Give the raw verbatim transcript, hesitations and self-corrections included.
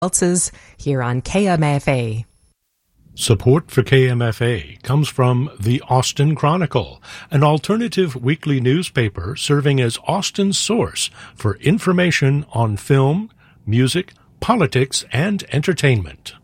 Else's here on K M F A. Support for K M F A comes from the Austin Chronicle, an alternative weekly newspaper serving as Austin's source for information on film, music, politics, and entertainment.